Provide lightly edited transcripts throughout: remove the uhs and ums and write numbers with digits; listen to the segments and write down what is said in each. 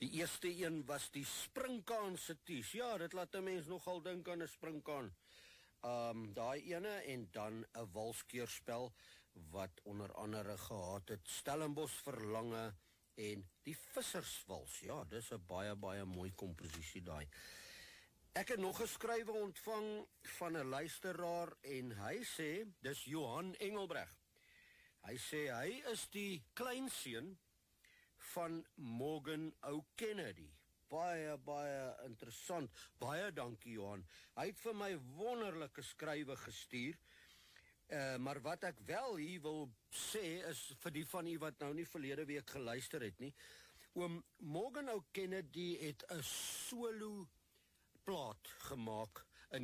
Die eerste een was die springkaan se ties. Ja, dit laat 'n mens nogal dink aan 'n springkaan. Daai ene en dan 'n walskeurspel wat onder andere gehad het Stellenbosch Verlange en die Visserswals. Ja, dis 'n baie mooi komposisie daai. Ek het nog 'n skrywe ontvang van 'n luisteraar en hy sê, dis Johan Engelbreg. Hy sê hy is die kleinseun van Morgan O. Kennedy. Baie interessant. Baie dankie Johan. Hy het vir my wonderlike skrywe gestuur. Maar wat ek wel hier wil sê is vir die van u wat nou nie verlede week geluister het nie. Oom Morgan O. Kennedy het 'n solo plaat gemaak in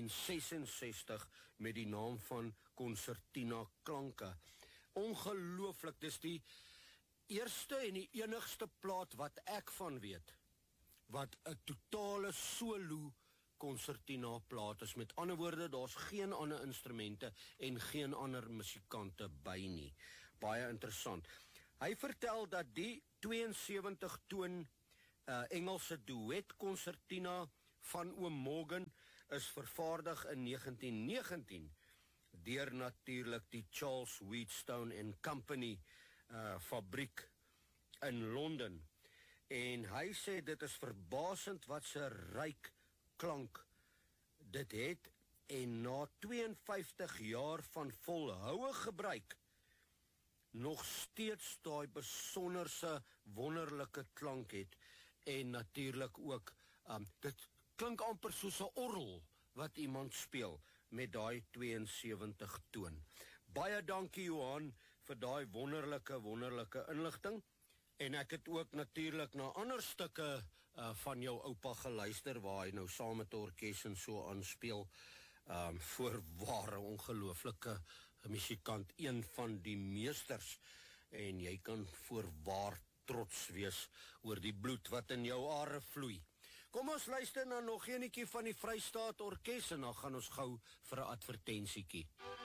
1966 met die naam van Concertina Klanke. Ongelooflik, dis die eerste en die enigste plaat wat ek van weet wat 'n totale solo concertina plaat is. Met ander woorde, daar's geen ander instrumente en geen ander musikante by nie. Baie interessant. Hy vertel dat die 72 toon Engelse duet concertina van oom Morgan is vervaardig in 1919 deur natuurlik die Charles Wheatstone and Company fabriek in Londen. En hy sê dit is verbasend wat se ryk klank dit het, en na 52 jaar van volhoue gebruik nog steeds daai besonderse wonderlike klank het, en natuurlik ook dit klink amper soos 'n orgel wat iemand speel met daai 72 toon. Baie dankie Johan vir daai wonderlike inligting. En ek het ook natuurlik na ander stukke van jou oupa geluister waar hy nou saam met 'n orkes en so aanspeel. Voorware ongelooflike musikant, een van die meesters, en jy kan voorwaar trots wees oor die bloed wat in jou are vloei. Kom ons luister na nog eenetjie van die Vrystaat Orkes en dan gaan ons gou vir 'n advertensietjie.